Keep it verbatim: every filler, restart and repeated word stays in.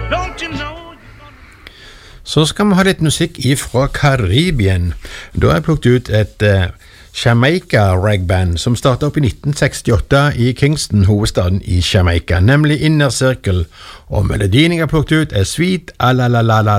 Så skal vi ha litt musikk ifra Karibien. Da har jeg plukket ut et uh, Jamaica ragband som startet opp i nitten sekstiåtte i Kingston, hovedstaden i Jamaica, nemlig Inner Circle. Og melodien jeg har plukket ut er Sweet A-la-la-la-la